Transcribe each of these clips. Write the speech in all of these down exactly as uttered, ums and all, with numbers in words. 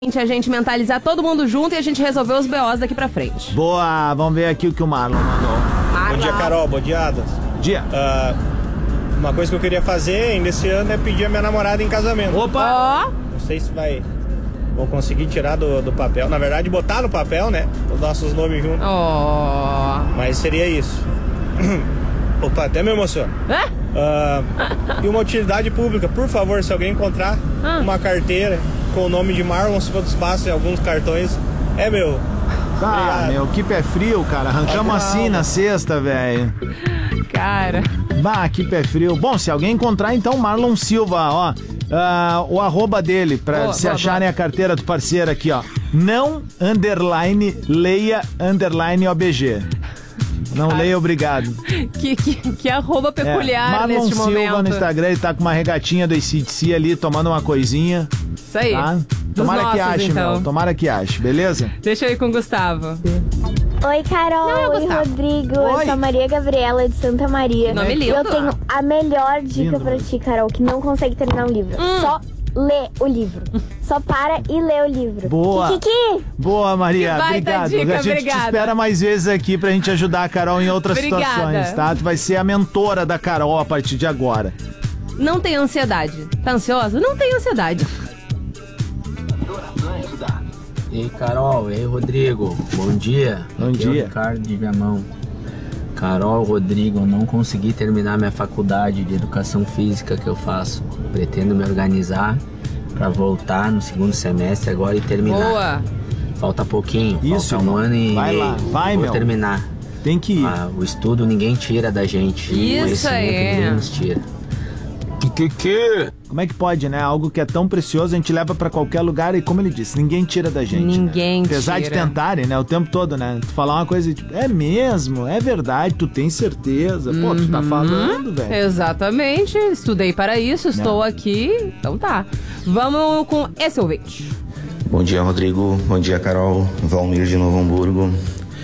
A gente mentalizar todo mundo junto e a gente resolver os B Os daqui pra frente. Boa, vamos ver aqui o que o Marlon mandou. Marlon. Bom dia, Carol, bom dia, Adams. Dia. Uh, uma coisa que eu queria fazer ainda esse ano é pedir a minha namorada em casamento. Opa! Ó. Não sei se vai... Vou conseguir tirar do, do papel. Na verdade, botar no papel, né? Os nossos nomes juntos. Ó. Mas seria isso. Opa, até me emociono. É? Uh, e uma utilidade pública, por favor, se alguém encontrar Ah. uma carteira com o nome de Marlon, se for do espaço em alguns cartões, é meu. Tá, Obrigado. meu, que pé frio, cara. Arrancamos assim na sexta, velho. Cara. Bah, que pé frio. Bom, se alguém encontrar, então, Marlon Silva, ó. ah, o arroba dele, pra Boa, se boa, acharem a carteira do parceiro aqui, ó. Não, underline, leia, underline, O B G. Não Cara. leia, obrigado. Que, que, que arroba É, peculiar Marlon neste Silva momento. no Instagram, ele tá com uma regatinha do A C D C ali, tomando uma coisinha. Isso aí. Tá? Dos Tomara nossos, que ache, então. meu. Tomara que ache, beleza? Deixa eu ir com o Gustavo. Oi, Carol. Não, eu Oi, gostava. Oi, Oi. eu sou a Maria Gabriela de Santa Maria. Nome E lindo. eu tenho a melhor dica Lindo, pra mano. ti, Carol, que não consegue terminar um livro. Hum. Só lê o livro. Só para e lê o livro. Boa. Kiki! Boa, Maria. Que baita Obrigado. dica, a gente obrigada. te espera mais vezes aqui pra gente ajudar a Carol em outras Obrigada. situações, tá? Tu vai ser a mentora da Carol a partir de agora. Não tem ansiedade. Tá ansioso? Não tem ansiedade. Ei, Carol, ei, Rodrigo, bom dia. Bom Aqui dia. É o Ricardo de Viamão. Carol, Rodrigo, eu não consegui terminar minha faculdade de educação física que eu faço. Pretendo me organizar para voltar no segundo semestre agora e terminar. Boa. Falta pouquinho, Isso, falta um irmão. ano e Vai meio. lá, vai, Vou meu. terminar. Tem que ir. Ah, o estudo ninguém tira da gente. Isso o conhecimento aí. ninguém nos tira. Que que que? Como é que pode, né? Algo que é tão precioso, a gente leva pra qualquer lugar e, como ele disse, ninguém tira da gente. Ninguém né? Apesar tira. de tentarem, né? O tempo todo, né? Tu falar uma coisa tipo, é mesmo? É verdade? Tu tem certeza? Pô, tu tá falando, velho. Exatamente. Estudei para isso, estou aqui. Então tá. Vamos com esse ouvinte. Bom dia, Rodrigo. Bom dia, Carol. Valmir de Novo Hamburgo.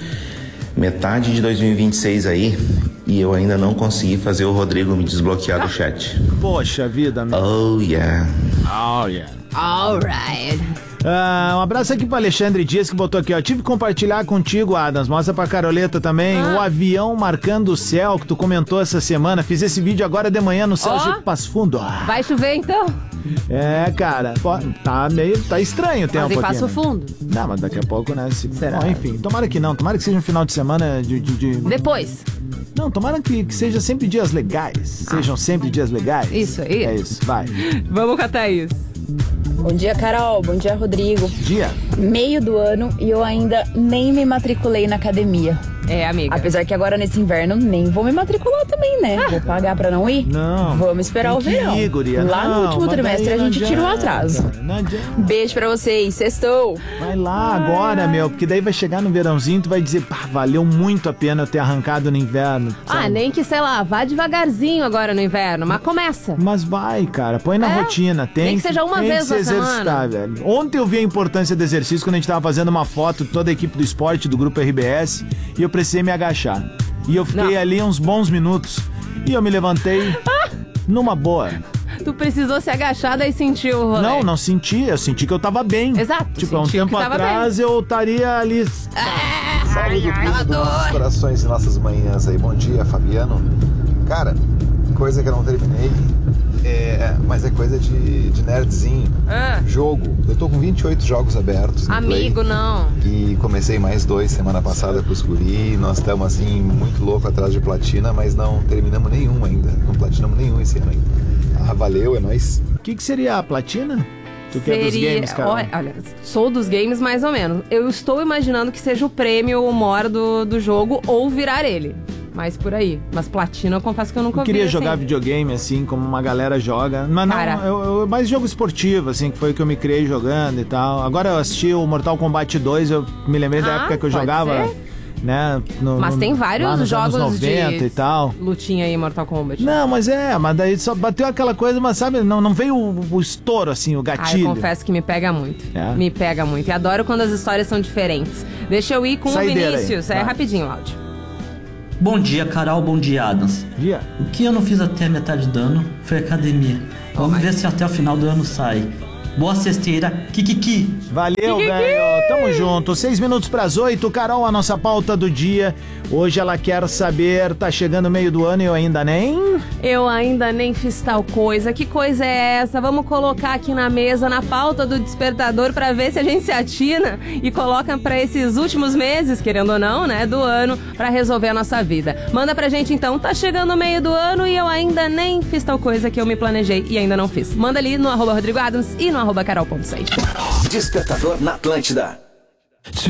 Metade de dois mil e vinte e seis aí e eu ainda não consegui fazer o Rodrigo me desbloquear do chat. Poxa vida, meu. Oh, yeah. Oh, yeah. Alright. Ah, um abraço aqui pro Alexandre Dias que botou aqui, ó. Tive que compartilhar contigo, Adams. Mostra pra Caroleta também. Ah. O avião marcando o céu que tu comentou essa semana. Fiz esse vídeo agora de manhã no céu Ó. de Passo Fundo. Ah. Vai chover então? É, cara. Pô, tá meio. Tá estranho o tempo Mas em aqui. Passo né? Fundo. Não, mas daqui a pouco, né? Se... Será? Bom, enfim, tomara que não. Tomara que seja um final de semana de. de, de... Depois. Não, tomara que, que seja sempre dias legais. Sejam sempre dias legais. Isso aí. É isso, vai. Vamos com a Thaís. Bom dia, Carol. Bom dia, Rodrigo. Dia. Meio do ano e eu ainda nem me matriculei na academia. É, amiga. Apesar que agora nesse inverno nem vou me matricular também, né? Vou pagar pra não ir? Não. Vamos esperar Tem o que verão. ir, guria. Lá Não, no último mas trimestre daí a não gente tira o adianta, atraso. Não adianta. Beijo pra vocês. Sextou. Vai lá agora, meu, porque daí vai chegar no verãozinho, tu vai dizer, pá, valeu muito a pena eu ter arrancado no inverno. Ah, sabe? nem que, sei lá, vá devagarzinho agora no inverno, mas começa. Mas vai, cara, põe na É? rotina. Tem Nem que seja uma tem vez que se na exercitar, semana. velho. Ontem eu vi a importância do exercício quando a gente tava fazendo uma foto de toda a equipe do esporte do grupo R B S e eu precisei me agachar. E eu fiquei Não. ali uns bons minutos e eu me levantei numa boa. Tu precisou se agachar daí sentiu o rolê. Não, não senti, eu senti que eu tava bem. Exato, Tipo, há um sentiu tempo que tava atrás eu estaria ali. Salve do Clube dos nossos corações e nossas manhãs aí. Bom dia, Fabiano. Cara, coisa que eu não terminei, é, mas é coisa de, de nerdzinho. Ah. Jogo. Eu tô com vinte e oito jogos abertos no Amigo, Play. não. E comecei mais dois semana passada com os guri. Nós estamos assim, muito louco atrás de platina, mas não terminamos nenhum ainda. Não platinamos nenhum esse ano ainda. Ah, valeu, é nóis. O que, que seria a platina? Tu que é dos Seria- games, cara? Olha, olha, sou dos games mais ou menos. Eu estou imaginando que seja o prêmio o maior do, do jogo ou virar ele. Mas por aí. Mas platina eu confesso que eu nunca Eu queria vi, jogar assim. videogame, assim, como uma galera joga. Mas não, Cara. eu, eu, mais jogo esportivo, assim, que foi o que eu me criei jogando e tal. Agora eu assisti o Mortal Kombat dois, eu me lembrei da Ah, época que eu pode jogava, ser. né? no- Mas no- tem lá vários nos jogos anos noventa de e tal. lutinha aí, Mortal Kombat. Não, mas é, mas daí só bateu aquela coisa, mas sabe, não, não veio o, o estouro, assim, o Ah, eu gatilho. confesso que me pega muito. É? Me pega muito. E adoro quando as histórias são diferentes. Deixa eu ir com Saideira o Vinícius. aí, É vai. rapidinho o áudio. Bom dia, Carol. Bom dia, Adams. Dia. O que eu não fiz até a metade do ano foi academia. Vamos ver se até o final do ano sai. Boa sexteira, Kikiki. Valeu, velho. Tamo junto. Seis minutos pras oito. Carol, a nossa pauta do dia. Hoje ela quer saber, tá chegando o meio do ano e eu ainda nem... Eu ainda nem fiz tal coisa. Que coisa é essa? Vamos colocar aqui na mesa, na pauta do despertador, pra ver se a gente se atina e coloca pra esses últimos meses, querendo ou não, né, do ano, pra resolver a nossa vida. Manda pra gente então, tá chegando o meio do ano e eu ainda nem fiz tal coisa que eu me planejei e ainda não fiz. Manda ali no arroba Rodrigo Adams e no arroba carol ponto seis. Despertador na Atlântida.